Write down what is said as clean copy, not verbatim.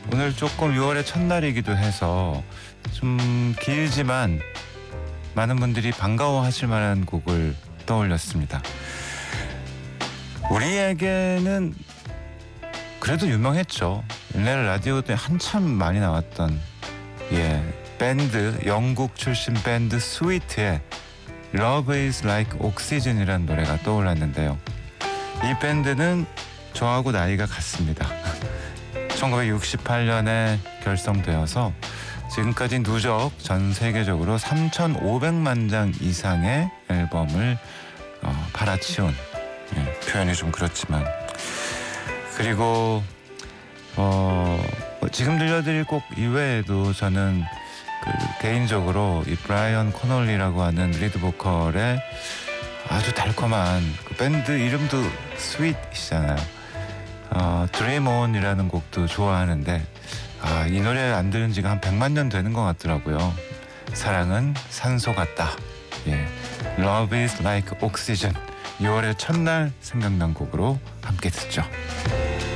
오늘 조금 6월의 첫날이기도 해서 좀 길지만 많은 분들이 반가워하실 만한 곡을 떠올렸습니다. 우리에게는 그래도 유명했죠. 옛날 라디오에 한참 많이 나왔던 밴드, 영국 출신 밴드 스위트의 Love is like Oxygen이라는 노래가 떠올랐는데요. 이 밴드는 저하고 나이가 같습니다. 1968년에 결성되어서 지금까지 누적 전 세계적으로 3,500만 장 이상의 앨범을 팔아치운, 표현이 좀 그렇지만, 그리고 지금 들려드릴 곡 이외에도 저는 개인적으로 이 브라이언 코널리라고 하는 리드 보컬의 아주 달콤한 그 밴드 이름도 스윗이잖아요. Dream On이라는 곡도 좋아하는데 이 노래 안 들은 지가 한 100만 년 되는 것 같더라고요. 사랑은 산소 같다. Love is like oxygen. 6월의 첫날 생각난 곡으로 함께 듣죠.